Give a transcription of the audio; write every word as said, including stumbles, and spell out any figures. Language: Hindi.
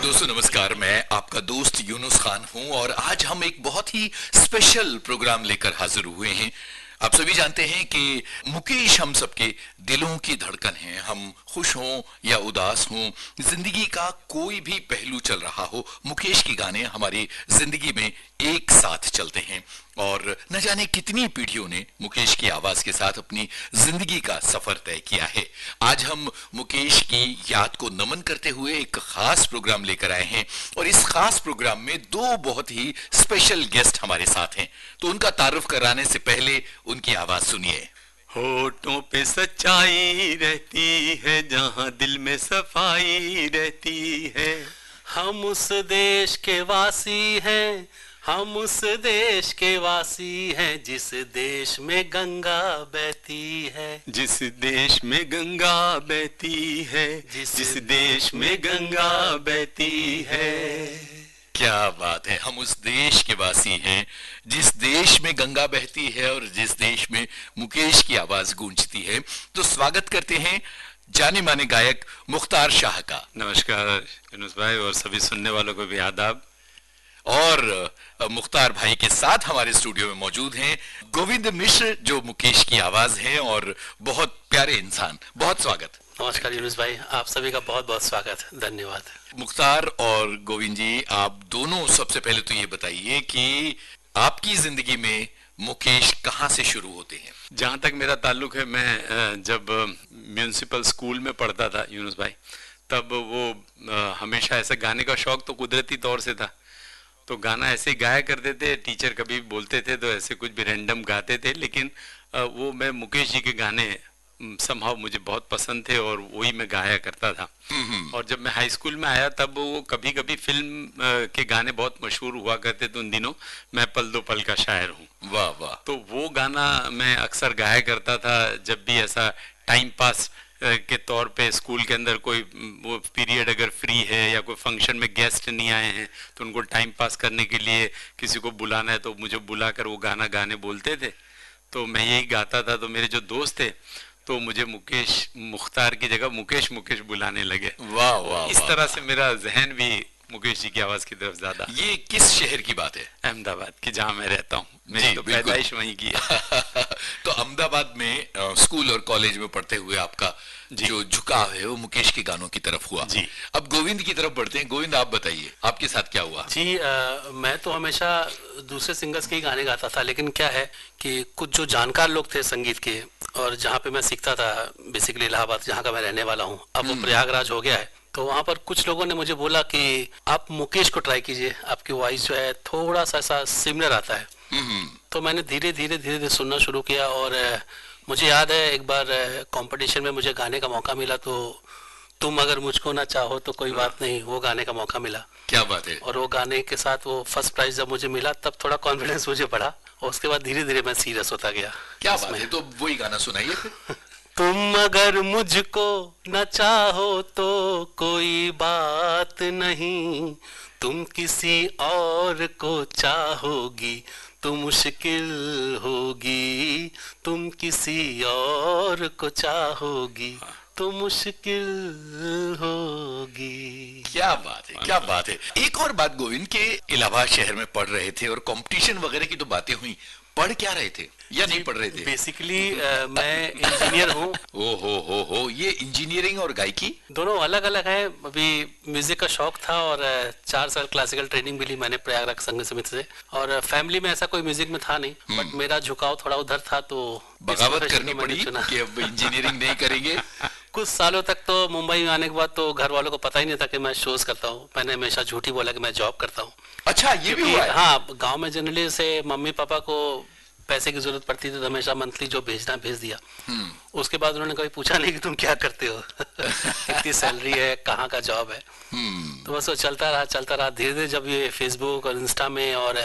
दोस्तों नमस्कार, मैं आपका दोस्त यूनुस खान हूं और आज हम एक बहुत ही स्पेशल प्रोग्राम लेकर हाजिर हुए हैं। आप सभी जानते हैं कि मुकेश हम सबके दिलों की धड़कन है। हम खुश हों या उदास हों, जिंदगी का कोई भी पहलू चल रहा हो, मुकेश के गाने हमारी जिंदगी में एक साथ चलते हैं। और न जाने कितनी पीढ़ियों ने मुकेश की आवाज के साथ अपनी जिंदगी का सफर तय किया है। आज हम मुकेश की याद को नमन करते हुए एक खास प्रोग्राम लेकर आए हैं और इस खास प्रोग्राम में दो बहुत ही स्पेशल गेस्ट हमारे साथ हैं। तो उनका तारुफ कराने से पहले उनकी आवाज सुनिए। होठों पे सच्चाई रहती है, जहां दिल में सफाई रहती है। हम उस देश के वासी हैं, हम उस देश के वासी हैं, जिस देश में गंगा बहती है। जिस देश में गंगा बहती है, जिस जिस देश में गंगा बहती है। क्या बात है, हम उस देश के वासी हैं जिस देश में गंगा बहती है और जिस देश में मुकेश की आवाज गूंजती है। तो स्वागत करते हैं जाने माने गायक मुख्तार शाह का। नमस्कार यूनुस भाई और सभी सुनने वालों को भी आदाब। और मुख्तार भाई के साथ हमारे स्टूडियो में मौजूद हैं गोविंद मिश्र, जो मुकेश की आवाज है और बहुत प्यारे इंसान। बहुत स्वागत। नमस्कार यूनुस भाई, आप सभी का बहुत बहुत स्वागत, धन्यवाद। मुख्तार और गोविंद जी, आप दोनों सबसे पहले तो ये बताइए कि आपकी जिंदगी में मुकेश कहाँ से शुरू होते हैं? जहां तक मेरा ताल्लुक है, मैं जब म्यूनिसिपल स्कूल में पढ़ता था यूनुस भाई, तब वो हमेशा ऐसा गाने का शौक तो कुदरती तौर से था। तो गाना ऐसे ही गाया करते थे, टीचर कभी बोलते थे तो ऐसे कुछ भी रैंडम गाते थे, लेकिन वो मैं मुकेश जी के गाने समहाउ मुझे बहुत पसंद थे और वही मैं गाया करता था। और जब मैं हाई स्कूल में आया तब वो कभी कभी फिल्म के गाने बहुत मशहूर हुआ करते थे उन दिनों, मैं पल दो पल का शायर हूँ। वाह वाह। तो वो गाना मैं अक्सर गाया करता था जब भी ऐसा टाइम पास के तौर पे स्कूल के अंदर कोई वो पीरियड अगर फ्री है या कोई फंक्शन में गेस्ट नहीं आए हैं तो उनको टाइम पास करने के लिए किसी को बुलाना है तो मुझे बुलाकर वो गाना गाने बोलते थे, तो मैं यही गाता था। तो मेरे जो दोस्त थे तो मुझे मुकेश मुख्तार की जगह मुकेश मुकेश बुलाने लगे। वाह वाह। इस तरह से मेरा जहन भी मुकेश जी की आवाज की तरफ ज्यादा। ये किस शहर की बात है? अहमदाबाद की, जहां मैं रहता हूँ। मेरी तो पैदाइश वहीं की है। तो अहमदाबाद में आ, स्कूल और कॉलेज में पढ़ते हुए आपका जो झुकाव है वो मुकेश के गानों की तरफ हुआ जी। अब गोविंद की तरफ बढ़ते हैं। गोविंद, आप बताइए आपके साथ क्या हुआ? जी, आ, मैं तो हमेशा दूसरे सिंगर्स के ही गाने गाता था, लेकिन क्या है कि कुछ जो जानकार लोग थे संगीत के, और जहाँ पे मैं सीखता था, बेसिकली इलाहाबाद जहाँ का मैं रहने वाला हूँ, अब वो प्रयागराज हो गया है, तो वहाँ पर कुछ लोगों ने मुझे बोला कि आप मुकेश को ट्राई कीजिए, आपकी वॉइस जो है थोड़ा सा ऐसा सिमिलर आता है। तो मैंने धीरे धीरे धीरे धीरे सुनना शुरू किया और मुझे याद है एक बार कंपटीशन में मुझे गाने का मौका मिला, तो तुम अगर मुझको ना चाहो तो कोई बात नहीं, वो गाने का मौका मिला। क्या बात है। और वो गाने के साथ वो फर्स्ट प्राइज जब मुझे मिला तब थोड़ा कॉन्फिडेंस मुझे बढ़ा और उसके बाद धीरे धीरे मैं सीरियस होता गया। क्या बात है। तो वही गाना सुनाइए फिर। तुम अगर मुझको न चाहो तो कोई बात नहीं, तुम किसी और को चाहोगी तो मुश्किल होगी, तुम किसी और को चाहोगी तो मुश्किल होगी। क्या बात है, क्या बात है। एक और बात गोविंद, के इलाहाबाद शहर में पढ़ रहे थे और कंपटीशन वगैरह की तो बातें हुई, पढ़ क्या रहे थे या नहीं पढ़ रहे थे? बेसिकली मैं इंजीनियर हूँ। ओ हो हो हो ये इंजीनियरिंग और गायकी दोनों अलग अलग है। अभी म्यूजिक का शौक था और चार साल क्लासिकल ट्रेनिंग भी ली मैंने प्रयागराज संघ समिति से, और फैमिली में ऐसा कोई म्यूजिक में था नहीं, बट मेरा झुकाव थोड़ा उधर था, तो बगावत करनी पड़ी कि अब इंजीनियरिंग नहीं करेंगे। कुछ सालों तक तो मुंबई में आने के बाद तो घर वालों को पता ही नहीं था कि मैं शोज करता हूँ। मैंने हमेशा झूठी बोला कि मैं जॉब करता हूँ। अच्छा, ये भी हुआ है? हाँ, गांव में जनरली से मम्मी पापा को पैसे की जरूरत पड़ती थी तो हमेशा मंथली जो भेजना भेज दिया। उसके बाद उन्होंने कभी पूछा नहीं कि तुम क्या करते हो, कितनी सैलरी है, कहाँ का जॉब है। तो बस वो चलता रहा चलता रहा धीरे धीरे जब ये फेसबुक और इंस्टा में और